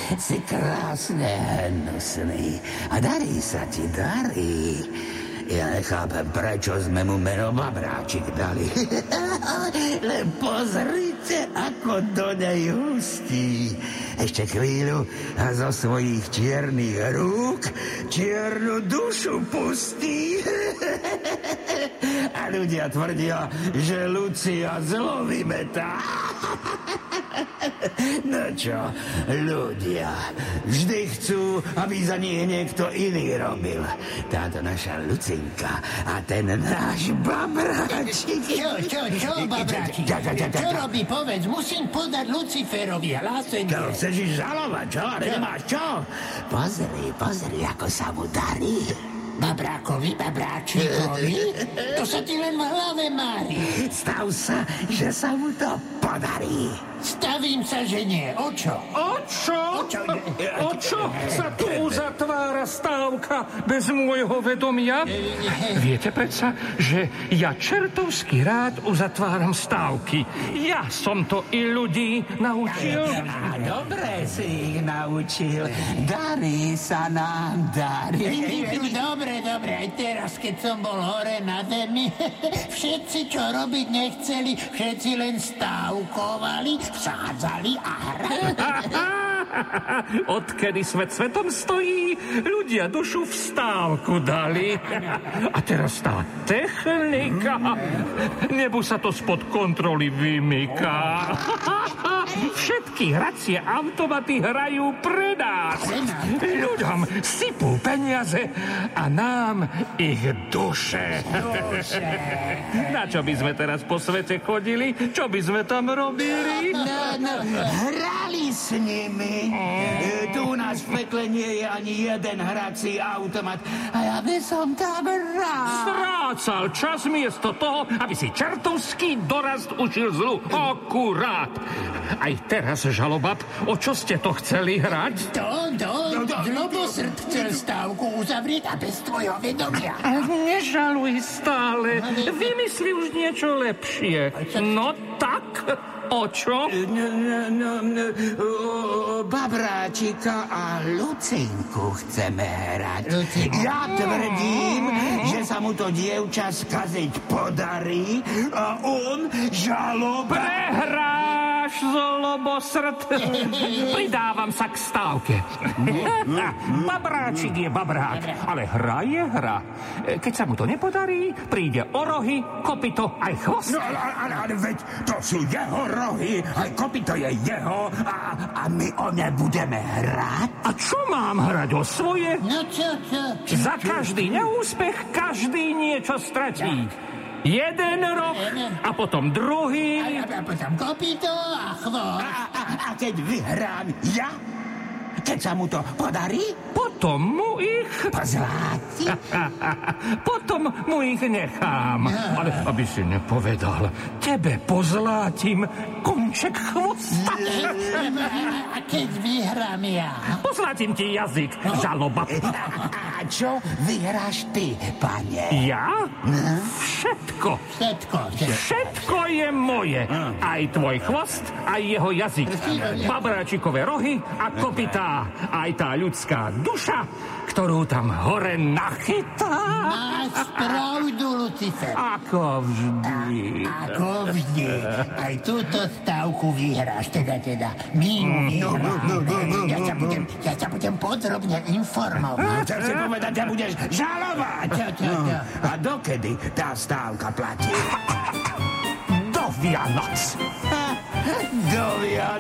Si krásne hnusný. A darí sa ti, darí. Ja nechápem, prečo sme mu meno Babráčik dali. Len pozrite, ako do nej hustí. Ešte chvíľu a zo svojich čiernych rúk čiernu dušu pustí. A ľudia tvrdia, že Lucia zlo vymetá. No čo, ľudia, vždy chcú, aby za nich niekto iný robil. Táto naša Lucinka a ten náš Babráčik. Čo, Babráčik? Čo robí, povedz, musím podať Luciferovi hlásenie. To chceš ich žalovať, čo? Ale nemáš čo? Pozri, ako sa mu darí. Babráčikovi? To sa ti len v hlave mári. Stav sa, že sa mu to podarí. Stavím sa, že nie. O čo? O čo sa tu uzatvára stávka bez môjho vedomia? Viete predsa, že ja čertovsky rád uzatváram stávky. Ja som to i ľudí naučil. Dobre si ich naučil. Darí sa nám, darí. Dobre, aj teraz, keď som bol hore na zemi, všetci, čo robiť nechceli, všetci len stávkovali, vsádzali a hrali. Odkedy svet svetom stojí, ľudia dušu v stávku dali. A teraz tá technika, nebu sa to spod kontroly vymyká. Všetky hracie automaty hrajú pre nás. Ľuďom sypú peniaze a nám ich duše. Na čo by sme teraz po svete chodili? Čo by sme tam robili? No, hrali s nimi. Tu u nás v pekle nie je ani jeden hrací automat. A ja by som tam rád. Strácal čas miesto toho, aby si čertovský dorast učil zlu. Akurát. Aj teraz, žalobab, o čo ste to chceli hrať? Zlobosrd chcel stávku uzavrieť a bez tvojho vedomia. Nežaluj stále. Vymysli už niečo lepšie. No tak, o čo? Babráčika a Lucinku chceme hrať. Ja tvrdím, že sa mu to dievča skaziť podarí a on žaloba. Prehráš, zlobosrd. Pridávam sa k stávke. Babráčik je babrák, ale hra je hra. Keď sa mu to nepodarí, príde o rohy, kopyto aj chvost. No ale veď to sú jeho rohy, aj kopyto je jeho a my o ne budeme hrať. A čo mám hrať, o svoje? No čo? Za každý neúspech každý niečo stratí. Jeden roh a potom druhý. A potom kopyto a chvost. A keď vyhrám ja? Keď sa mu to podarí? Potom mu ich... Pozláti? Potom mu ich nechám. Ale aby si nepovedal, tebe pozlátim konček chvosta. A keď vyhrám ja? Pozlátim ti jazyk, žaloba. A čo vyhráš ty, pane? Ja? Všetko. Všetko je moje. Aj tvoj chvost, aj jeho jazyk. Babráčikové rohy a kopytá. Aj tá ľudská duša, ktorú tam hore nachytá. Máš pravdu, Lucifer. Ako vždy. Aj túto stávku vyhráš, teda. My ju vyhráme. Ja ťa budem podrobne informovať. Chcem si povedať, že budeš žalovať. A dokedy tá stávka platí? Do Vianoc. Do Vianoc.